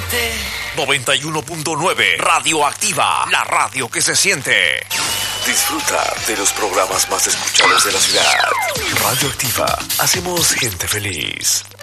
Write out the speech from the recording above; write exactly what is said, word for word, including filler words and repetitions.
noventa y uno punto nueve Radioactiva, la radio que se siente. Disfruta de los programas más escuchados de la ciudad. Radioactiva, hacemos gente feliz.